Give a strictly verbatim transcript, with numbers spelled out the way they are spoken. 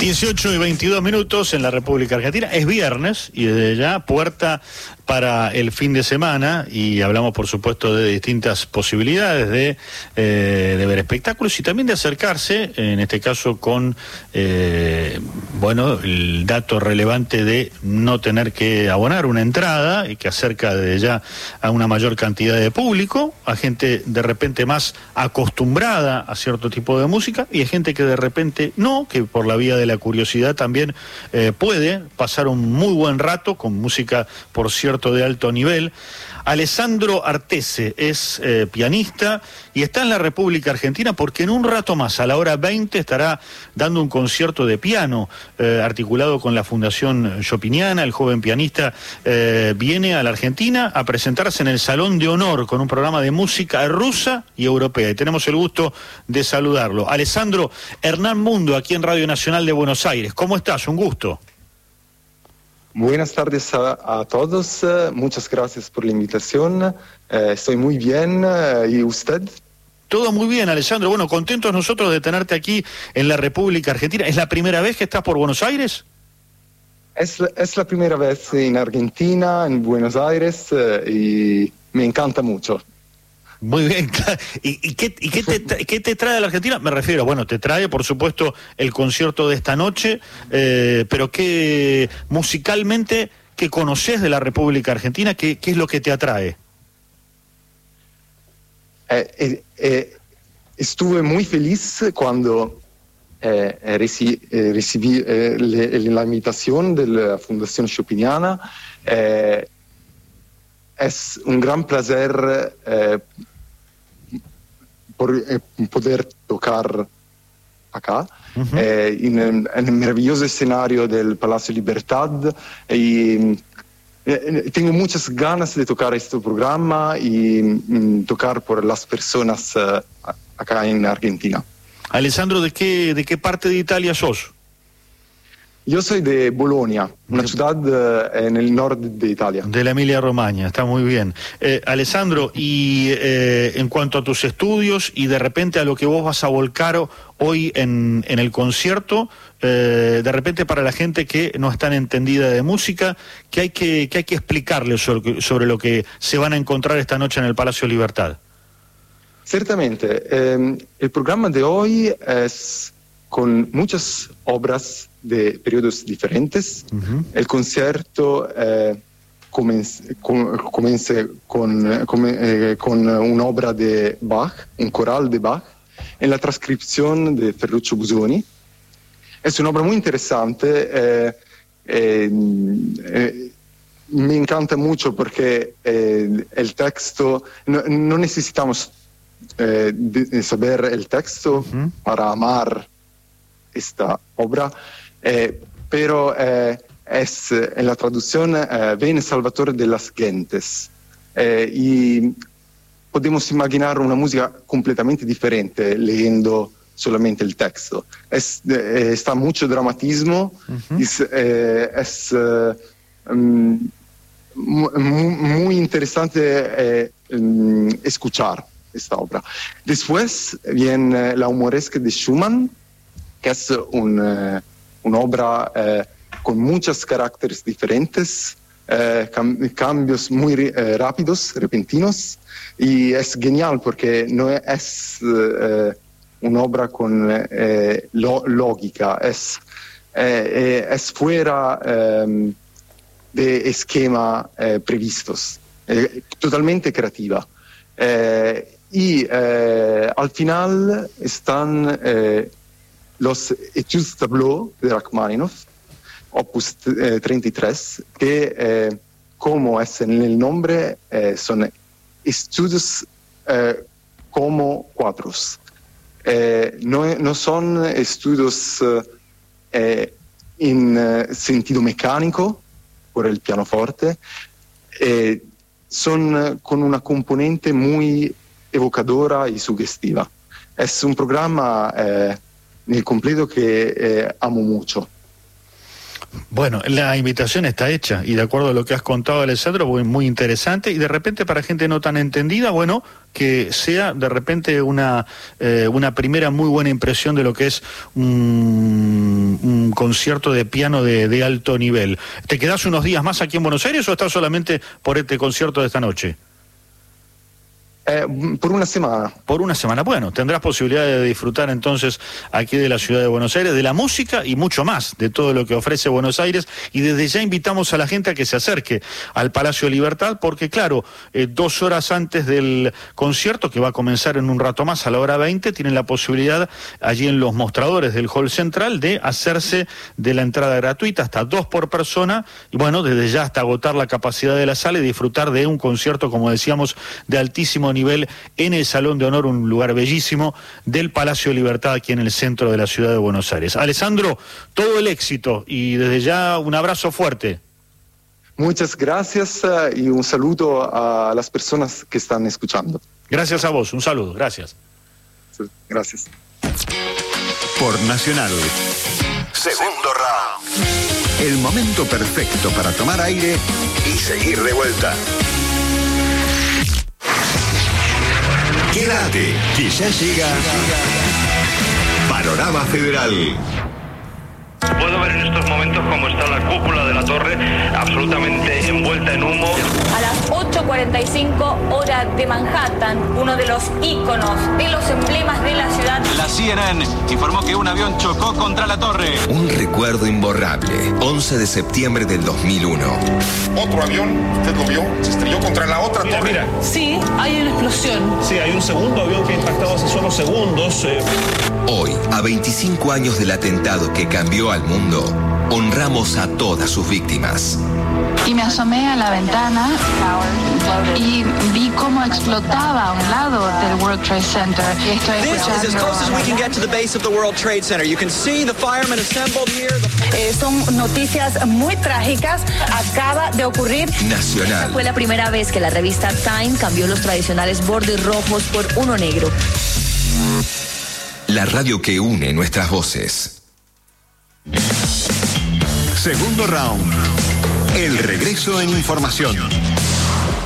dieciocho y veintidós minutos en la República Argentina. Es viernes y desde ya puerta para el fin de semana, y hablamos por supuesto de distintas posibilidades de, eh, de ver espectáculos y también de acercarse, en este caso con eh, bueno, el dato relevante de no tener que abonar una entrada, y que acerca desde ya a una mayor cantidad de público, a gente de repente más acostumbrada a cierto tipo de música, y a gente que de repente no, que por la vía de la curiosidad también eh, puede pasar un muy buen rato con música, por cierto, de alto nivel. Alessandro Artese es eh, pianista y está en la República Argentina porque en un rato más, a la hora veinte, estará dando un concierto de piano eh, articulado con la Fundación Chopiniana. El joven pianista eh, viene a la Argentina a presentarse en el Salón de Honor con un programa de música rusa y europea, y tenemos el gusto de saludarlo. Alessandro, Hernán Mundo, aquí en Radio Nacional de Buenos Aires. ¿Cómo estás? Un gusto. Buenas tardes a, a todos, muchas gracias por la invitación, eh, estoy muy bien, eh, ¿y usted? Todo muy bien, Alessandro. Bueno, contentos nosotros de tenerte aquí en la República Argentina. ¿Es la primera vez que estás por Buenos Aires? Es, es la primera vez en Argentina, en Buenos Aires, eh, y me encanta mucho. Muy bien. ¿Y, y, qué, y qué, te, qué te trae a la Argentina? Me refiero, bueno, te trae, por supuesto, el concierto de esta noche, eh, pero qué musicalmente, ¿qué conoces de la República Argentina? ¿Qué, qué es lo que te atrae? Eh, eh, eh, estuve muy feliz cuando eh, reci, eh, recibí eh, le, la invitación de la Fundación Chopiniana. Eh, es un gran placer eh, por eh, poder tocar acá, uh-huh. eh, en, en el maravilloso escenario del Palacio Libertad, y eh, tengo muchas ganas de tocar este programa y mm, tocar por las personas eh, acá en Argentina. Alessandro, ¿de qué, de qué parte de Italia sos? Yo soy de Bolonia, una ciudad uh, en el norte de Italia. De la Emilia-Romagna, está muy bien. Eh, Alessandro, y eh, en cuanto a tus estudios y de repente a lo que vos vas a volcar hoy en, en el concierto, eh, de repente para la gente que no es tan entendida de música, ¿qué hay que, qué hay que explicarle sobre, sobre lo que se van a encontrar esta noche en el Palacio Libertad? Ciertamente, eh, el programa de hoy es con muchas obras de periodos diferentes. Uh-huh. El concierto eh, comienza con, con, con, eh, con una obra de Bach, un coral de Bach, en la transcripción de Ferruccio Busoni. Es una obra muy interesante. Eh, eh, eh, me encanta mucho porque eh, el texto, no, no necesitamos eh, de saber el texto uh-huh. para amar esta obra. Eh, pero eh, es en la traducción eh, ven Salvatore de las gentes, eh, y podemos imaginar una música completamente diferente leyendo solamente el texto. Es, eh, está mucho dramatismo, uh-huh. es, eh, es eh, um, muy, muy interesante eh, um, escuchar esta obra. Después viene la humoresca de Schumann, que es un uh, una obra eh, con muchos caracteres diferentes, eh, cam- cambios muy eh, rápidos, repentinos, y es genial porque no es eh, una obra con eh, lo- lógica, es, eh, es fuera eh, de esquema eh, previstos, eh, totalmente creativa. Eh, y eh, al final están eh, los Etudes Tableau de Rachmaninoff, opus eh, treinta y tres, que eh, como es en el nombre, eh, son estudios eh, como cuadros. Eh, no, no son estudios eh, en eh, sentido mecánico, por el pianoforte, eh, son con una componente muy evocadora y sugestiva. Es un programa eh, nel completo que eh, amo mucho. Bueno, la invitación está hecha y de acuerdo a lo que has contado, Alessandro, muy, muy interesante, y de repente para gente no tan entendida, bueno, que sea de repente una eh, una primera muy buena impresión de lo que es un, un concierto de piano de, de alto nivel. ¿Te quedás unos días más aquí en Buenos Aires o estás solamente por este concierto de esta noche? Eh, por una semana. Por una semana. Bueno, tendrás posibilidad de disfrutar entonces aquí de la ciudad de Buenos Aires, de la música y mucho más, de todo lo que ofrece Buenos Aires, y desde ya invitamos a la gente a que se acerque al Palacio de Libertad, porque claro, eh, dos horas antes del concierto, que va a comenzar en un rato más, a la hora veinte, tienen la posibilidad allí en los mostradores del hall central de hacerse de la entrada gratuita, hasta dos por persona, y bueno, desde ya hasta agotar la capacidad de la sala y disfrutar de un concierto, como decíamos, de altísimo nivel en el Salón de Honor, un lugar bellísimo del Palacio de Libertad aquí en el centro de la ciudad de Buenos Aires. Alessandro, todo el éxito y desde ya un abrazo fuerte. Muchas gracias uh, y un saludo a las personas que están escuchando. Gracias a vos, un saludo, gracias. Sí, gracias. Por Nacional. Segundo round. El momento perfecto para tomar aire y seguir de vuelta. Quédate, que ya llega Panorama Federal. Puedo ver en estos momentos cómo está la cúpula de la torre absolutamente envuelta en humo. A las ocho cuarenta y cinco hora de Manhattan, uno de los íconos, de los emblemas de la ciudad. La C N N informó que un avión chocó contra la torre. Un recuerdo imborrable, once de septiembre del dos mil uno. Otro avión, usted lo vio, se estrelló contra la otra mira, torre. Mira. Sí, hay una explosión. Sí, hay un segundo avión que ha impactado hace solo segundos. Eh. Hoy, a veinticinco años del atentado que cambió al mundo, honramos a todas sus víctimas. Y me asomé a la ventana y vi cómo explotaba a un lado del World Trade Center. Y estoy escuchando... This is as close as we can get to the base of the World Trade Center. You can see the firemen assembled here. Eh, son noticias muy trágicas. Acaba de ocurrir. Nacional. Fue la primera vez que la revista Time cambió los tradicionales bordes rojos por uno negro. La radio que une nuestras voces. Segundo round. El regreso en información.